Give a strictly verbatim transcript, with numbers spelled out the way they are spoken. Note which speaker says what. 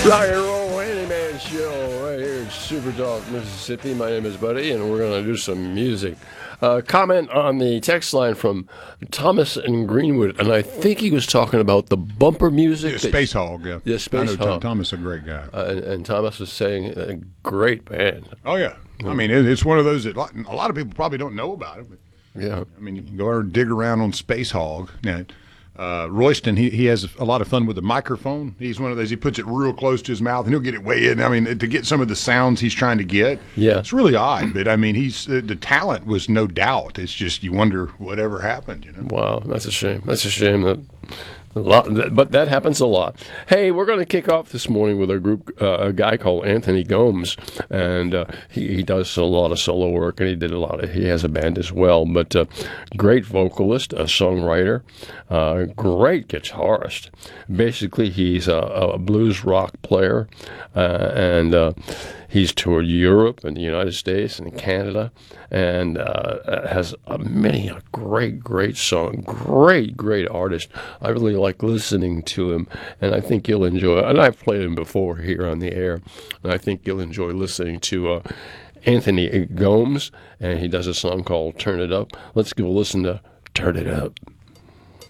Speaker 1: Rock and Roll Handyman Show right here in Super Talk, Mississippi. My name is Buddy, and we're going to do some music. Uh, comment on the text line from Thomas in Greenwood, and I think he was talking about the bumper music.
Speaker 2: Yeah, Space Hog, yeah.
Speaker 1: Yeah, Space
Speaker 2: I know Tom,
Speaker 1: Hog.
Speaker 2: Thomas is a great guy.
Speaker 1: Uh, and, and Thomas was saying, a great band.
Speaker 2: Oh, yeah. I mean, it, it's one of those that a lot of people probably don't know about it. But,
Speaker 1: Yeah.
Speaker 2: I mean, you can go and dig around on Space Hog. Now, uh, Royston, he, he has a lot of fun with the microphone. He's one of those, he puts it real close to his mouth, and he'll get it way in. I mean, to get some of the sounds he's trying to get.
Speaker 1: Yeah.
Speaker 2: It's really odd, but, I mean, he's uh, the talent was no doubt. It's just you wonder whatever happened, you know.
Speaker 1: Wow, that's a shame. That's a shame that a lot, but that happens a lot. Hey, we're going to kick off this morning with a group, uh, a guy called Anthony Gomes, and uh, he, he does a lot of solo work, and he did a lot of. He has a band as well, but uh, great vocalist, a songwriter, uh, great guitarist. Basically, he's a, a blues rock player, uh, and uh, he's toured Europe and the United States and Canada, and uh, has uh, many a great, great song, great, great artist. I really like listening to him, and I think you'll enjoy it. And I've played him before here on the air, and I think you'll enjoy listening to uh, Anthony Gomes, and he does a song called Turn It Up. Let's give a listen to Turn It Up.